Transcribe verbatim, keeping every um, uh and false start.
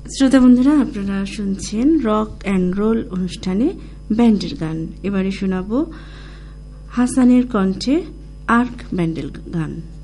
শ্রোতা বন্ধুরা, আপনারা শুনছেন রক অ্যান্ড রোল অনুষ্ঠানে ব্যান্ডের গান। এবারে শোনাবো হাসানের কণ্ঠে আর্ক ব্যান্ডের গান।